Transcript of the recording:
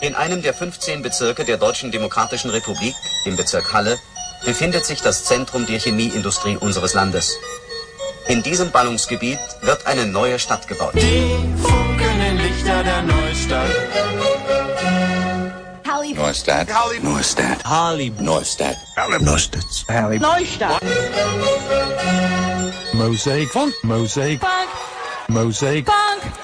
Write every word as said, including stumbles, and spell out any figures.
In einem der fünfzehn Bezirke der Deutschen Demokratischen Republik, im Bezirk Halle, befindet sich das Zentrum der Chemieindustrie unseres Landes. In diesem Ballungsgebiet wird eine neue Stadt gebaut. Die funkelnden Lichter der Neustadt. Halli. Neustadt. Halli. Neustadt. Halli. Neustadt. Neustadt. Halli. Neustadt. Mosaic. Funk. Mosaic. Funk. Mosaic. Funk.